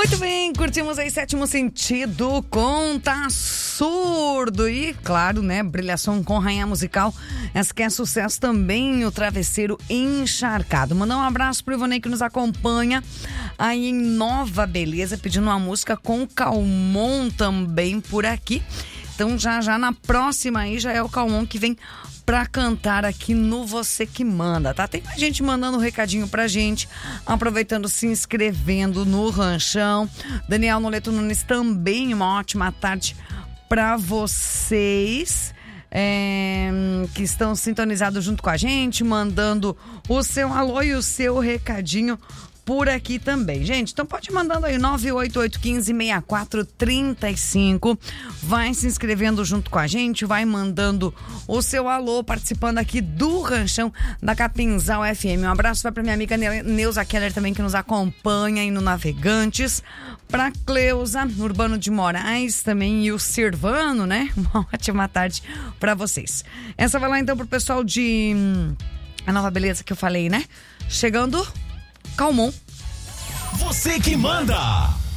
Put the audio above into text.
Muito bem, curtimos aí Sétimo Sentido com Tá Surdo e, claro, né, brilhação com Rainha Musical. Essa que é sucesso também, o Travesseiro Encharcado. Mandar um abraço pro Ivonei que nos acompanha aí em Nova Beleza, pedindo uma música com o Calmon também por aqui. Então já na próxima aí já é o Calmon que vem pra cantar aqui no Você Que Manda, tá? Tem mais gente mandando um recadinho pra gente, aproveitando, se inscrevendo no Ranchão. Daniel Noleto Nunes também, uma ótima tarde pra vocês que estão sintonizados junto com a gente, mandando o seu alô e o seu recadinho por aqui também, gente. Então pode ir mandando aí 988156435. Vai se inscrevendo junto com a gente, vai mandando o seu alô, participando aqui do Ranchão da Capinzal FM. Um abraço vai pra minha amiga Neuza Keller também, que nos acompanha aí no Navegantes. Pra Cleusa, Urbano de Moraes também, e o Silvano, né? Uma ótima tarde pra vocês. Essa vai lá então pro pessoal de a Nova Beleza que eu falei, né? Chegando Calmon. Você Que Manda.